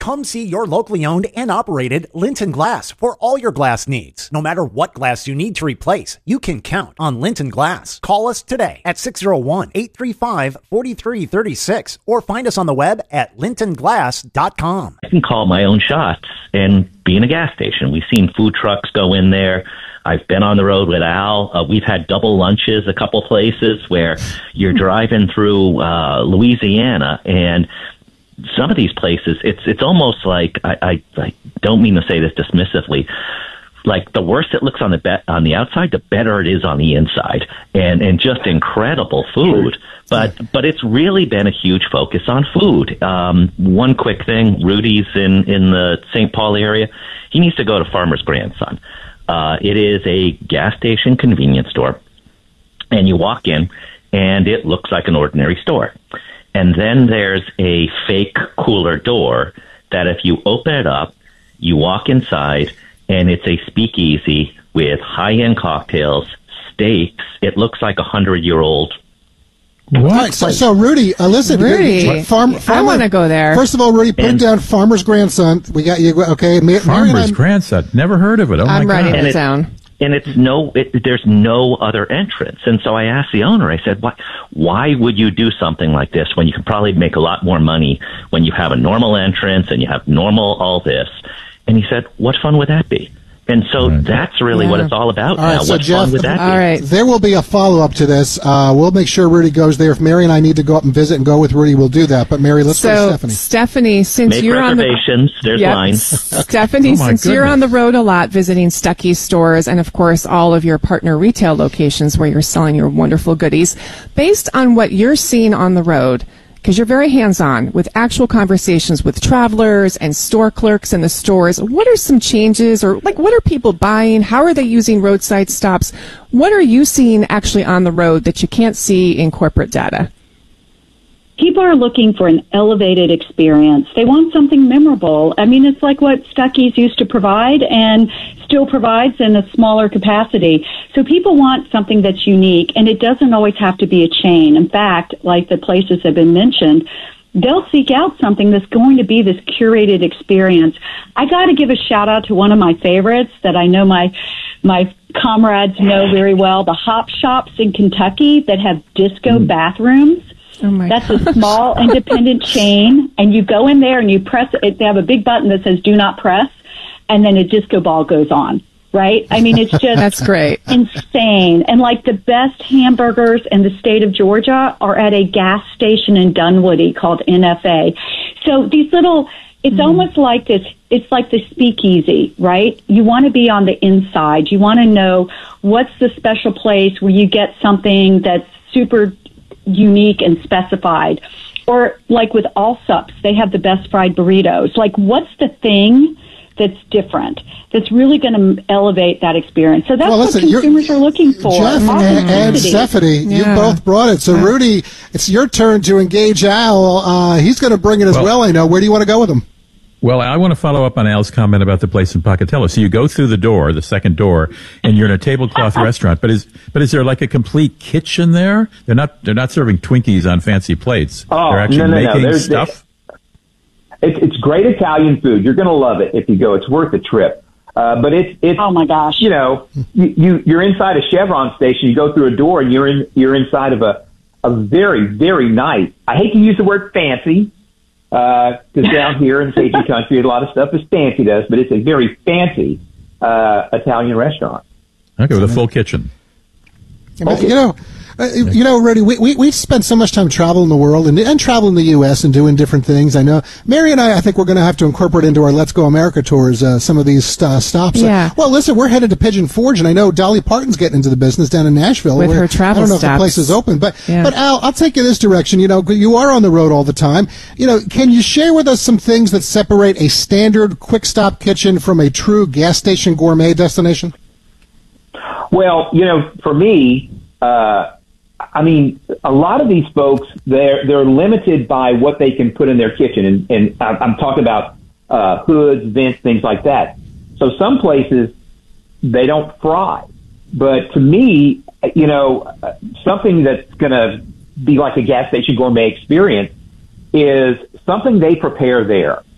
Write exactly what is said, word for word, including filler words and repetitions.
Come see your locally owned and operated Linton Glass for all your glass needs. No matter what glass you need to replace, you can count on Linton Glass. Call us today at six oh one, eight three five, four three three six or find us on the web at linton glass dot com. I can call my own shots and be in a gas station. We've seen food trucks go in there. I've been on the road with Al. Uh, we've had double lunches a couple places where you're driving through uh, Louisiana, and some of these places, it's it's almost like, I, I, I don't mean to say this dismissively, like the worse it looks on the be- on the outside, the better it is on the inside, and and just incredible food. But but it's really been a huge focus on food. Um, one quick thing, Rudy's in in the Saint Paul area. He needs to go to Farmer's Grandson. Uh, it is a gas station convenience store, and you walk in, and it looks like an ordinary store. And then there's a fake cooler door that if you open it up, you walk inside, and it's a speakeasy with high-end cocktails, steaks. It looks like a hundred-year-old. What? Right, so, so, Rudy, uh, listen. Rudy, farm, farmer, I want to go there. First of all, Rudy, put and, down Farmer's Grandson. We got you. Okay. Farmer's Grandson. Never heard of it. Oh, I'm my writing God. it down. And it's no, it, there's no other entrance. And so I asked the owner, I said, why, why would you do something like this when you can probably make a lot more money when you have a normal entrance and you have normal all this? And he said, what fun would that be? And so right. that's really yeah. what it's all about all right, now. So what Jeff, fun would that all be? Right. There will be a follow-up to this. Uh, we'll make sure Rudy goes there. If Mary and I need to go up and visit and go with Rudy, we'll do that. But Mary, let's so, go to Stephanie. Stephanie, since Make you're on the There's yep. lines. Stephanie, oh since goodness. you're on the road a lot visiting Stuckey's stores and, of course, all of your partner retail locations where you're selling your wonderful goodies, based on what you're seeing on the road, because you're very hands-on with actual conversations with travelers and store clerks in the stores. What are some changes, or like what are people buying? How are they using roadside stops? What are you seeing actually on the road that you can't see in corporate data? People are looking for an elevated experience. They want something memorable. I mean, it's like what Stuckey's used to provide and still provides in a smaller capacity. So people want something that's unique, and it doesn't always have to be a chain. In fact, like the places have been mentioned, they'll seek out something that's going to be this curated experience. I got to give a shout out to one of my favorites that I know my my comrades know very well, the Hop Shops in Kentucky that have disco mm. bathrooms. Oh my That's gosh. a small independent chain, and you go in there and you press it. They have a big button that says "Do not press," and then a disco ball goes on. Right? I mean, it's just that's great, insane. And like the best hamburgers in the state of Georgia are at a gas station in Dunwoody called N F A. So these little, it's mm. almost like this. It's like the speakeasy, right? You want to be on the inside. You want to know what's the special place where you get something that's super unique and specified. Or like with Allsup's, they have the best fried burritos. Like, what's the thing that's different, that's really going to elevate that experience? So that's well, listen, what consumers are looking for. Jeff and, and Stephanie, yeah. you both brought it. So, yeah. Rudy, it's your turn to engage Al. Uh, he's going to bring it as well, well, I know. Where do you want to go with him? Well, I want to follow up on Al's comment about the place in Pocatello. So you go through the door, the second door, and you're in a tablecloth restaurant. But is but is there like a complete kitchen there? They're not they're not serving Twinkies on fancy plates. Oh, they're actually no, no, making no. There's, stuff. It's it's great Italian food. You're going to love it if you go. It's worth the trip. Uh, but it's it's oh my gosh, you know, you, you you're inside a Chevron station. You go through a door and you're in you're inside of a a very very nice. I hate to use the word fancy. Because uh, down here in the Cajun country, a lot of stuff is fancy to us, but it's a very fancy uh, Italian restaurant. Okay, with a full kitchen. Okay. You know, uh, you know, Rudy, we, we we spend so much time traveling the world and, and traveling the U S and doing different things. I know Mary and I, I think we're going to have to incorporate into our Let's Go America tours uh, some of these uh, stops. Yeah. Uh, well, listen, we're headed to Pigeon Forge, and I know Dolly Parton's getting into the business down in Nashville. With We're, her travel I don't know stops. if the place is open, but yeah. but Al, I'll take you this direction. You know, you are on the road all the time. You know, can you share with us some things that separate a standard quick stop kitchen from a true gas station gourmet destination? Well, you know, for me, uh, I mean, a lot of these folks, they're they're limited by what they can put in their kitchen, and, and I'm talking about uh, hoods, vents, things like that. So some places, they don't fry. But to me, you know, something that's going to be like a gas station gourmet experience is something they prepare there.